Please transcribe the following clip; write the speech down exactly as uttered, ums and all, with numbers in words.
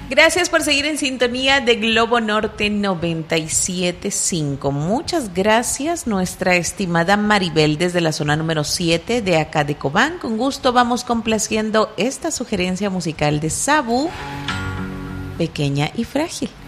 Gracias por seguir en sintonía de Globo Norte noventa y siete punto cinco. Muchas gracias, nuestra estimada Maribel desde la zona número siete de acá de Cobán. Con gusto vamos complaciendo esta sugerencia musical de Sabu, Pequeña y Frágil.